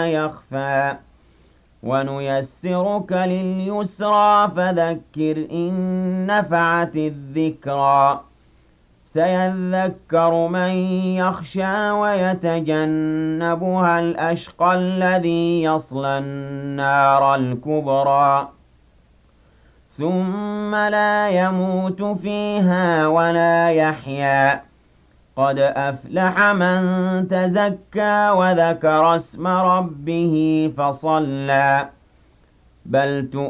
ما يخفى ونيسرك لليسرى فذكر إن نفعت الذكرى سيذكر من يخشى ويتجنبها الأشقى الذي يصلى النار الكبرى ثم لا يموت فيها ولا يحيا قد أفلح من تزكى وذكر اسم ربه فصلى بل